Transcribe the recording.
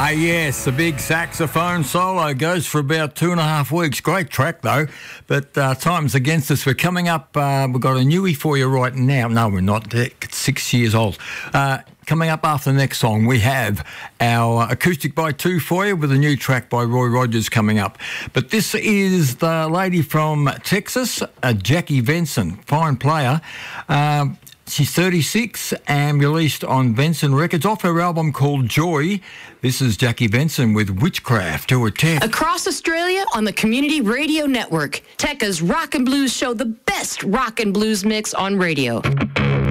Yes, the big saxophone solo goes for about 2.5 weeks. Great track, though, but time's against us. We're coming up, we've got a newie for you right now. No, we're not. It's 6 years old. Coming up after the next song, we have our Acoustic by Two for you with a new track by Roy Rogers coming up. But this is the lady from Texas, Jackie Venson, fine player. She's 36 and released on Venson Records off her album called Joy. This is Jackie Venson with Witchcraft to Attack. Across Australia on the Community Radio Network, Tekka's Rock and Blues show, the best rock and blues mix on radio.